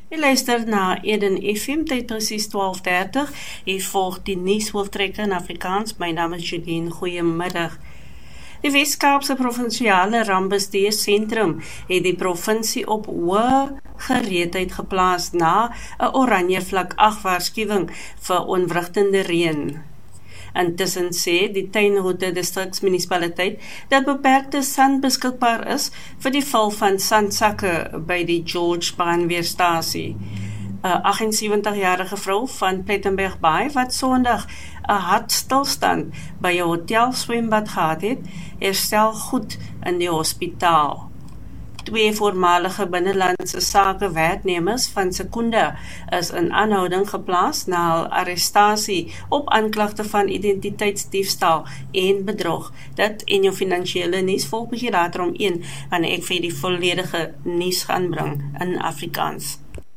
Je luister na Eden FM, tyd presies 12:30. Hier volg die nuushoofdtrekke in Afrikaans. My naam is Jolien, goeiemiddag. Die Wes-Kaapse Provinsiale Rampbestuursentrum het die provinsie op hoë gereedheid geplaas na 'n oranje vlak 8 waarskuwing vir onwrigtende reën. Intussen sê die Tuinroete distriksmunisipaliteit dat beperkte sand beskikbaar is vir die val van sandsakke by die George brandweerstasie. 'n 78-jarige vrou van Plettenberg Bay wat Sondag 'n hartstilstand by 'n hotel swembad gehad het, herstel goed in die hospitaal. 2 voormalige binnelandse sake werknemers van Secunda is in aanhouding geplaas na hul arrestasie op aanklagte van identiteitsdiefstal en bedrog. Dit en jou finansiële nuus volg bietjie later om 1, wanneer ek vir die volledige nuus gaan bring in Afrikaans.